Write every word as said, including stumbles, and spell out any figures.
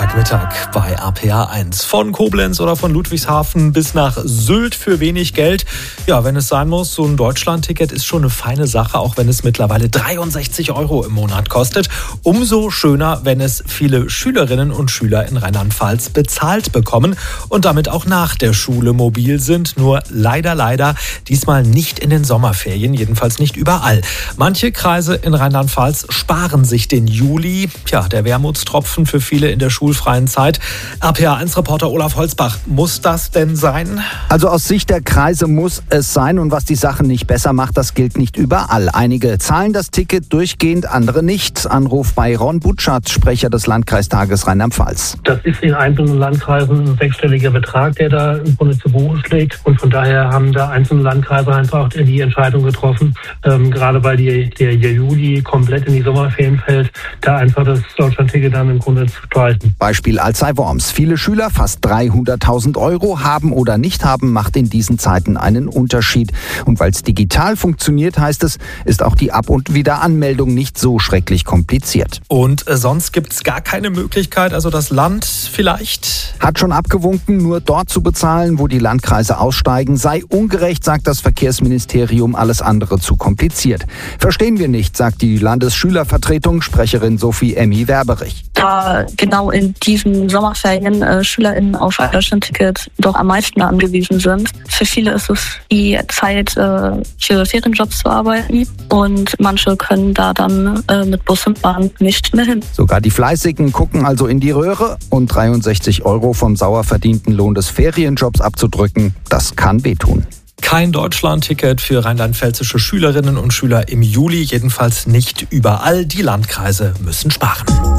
Freitagmittag bei A P A eins. Von Koblenz oder von Ludwigshafen bis nach Sylt für wenig Geld. Ja, wenn es sein muss, so ein Deutschland-Ticket ist schon eine feine Sache, auch wenn es mittlerweile dreiundsechzig Euro im Monat kostet. Umso schöner, wenn es viele Schülerinnen und Schüler in Rheinland-Pfalz bezahlt bekommen und damit auch nach der Schule mobil sind. Nur leider, leider diesmal nicht in den Sommerferien, jedenfalls nicht überall. Manche Kreise in Rheinland-Pfalz sparen sich den Juli. Tja, der Wermutstropfen für viele in der schulfreien Zeit. A P A eins Reporter Olaf Holzbach, muss das denn sein? Also aus Sicht der Kreise muss es sein, und was die Sache nicht besser macht, das gilt nicht überall. Einige zahlen das Ticket durchgehend, andere nicht. Anruf bei Ron Butschert, Sprecher des Landkreistages Rheinland-Pfalz. Das ist in einzelnen Landkreisen ein sechsstelliger Betrag, der da im Grunde zu Buche schlägt, und von daher haben da einzelne Landkreise einfach die Entscheidung getroffen, ähm, gerade weil die, der Juli komplett in die Sommerferien fällt, da einfach das Deutschlandticket dann im Grunde zu streichen. Beispiel Alzey-Worms. Viele Schüler, fast dreihunderttausend Euro, haben oder nicht haben, macht in diesen Zeiten einen Unterschied. Und weil es digital funktioniert, heißt es, ist auch die Ab- und Wiederanmeldung nicht so schrecklich kompliziert. Und äh, sonst gibt es gar keine Möglichkeit, also das Land vielleicht? Hat schon abgewunken, nur dort zu bezahlen, wo die Landkreise aussteigen, sei ungerecht, sagt das Verkehrsministerium, alles andere zu kompliziert. Verstehen wir nicht, sagt die Landesschülervertretung, Sprecherin Sophie Emmy Werberich. Da genau in diesen Sommerferien äh, SchülerInnen auf ein Deutschlandticket doch am meisten angewiesen sind. Für viele ist es die Zeit, äh, für Ferienjobs zu arbeiten, und manche können da dann äh, mit Bus und Bahn nicht mehr hin. Sogar die Fleißigen gucken also in die Röhre, und dreiundsechzig Euro vom sauer verdienten Lohn des Ferienjobs abzudrücken, das kann wehtun. Kein Deutschland-Ticket für rheinland-pfälzische Schülerinnen und Schüler im Juli, jedenfalls nicht überall. Die Landkreise müssen sparen.